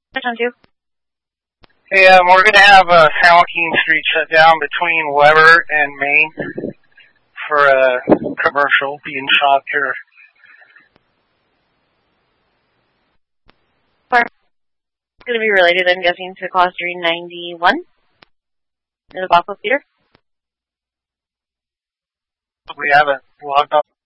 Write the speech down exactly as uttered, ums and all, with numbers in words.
On two. Hey, um, we're going to have uh, San Joaquin Street shut down between Weber and Main for a commercial being shot here. It's going to be related, I'm guessing, to Class three ninety-one in the Bockle Theater. We haven't logged on.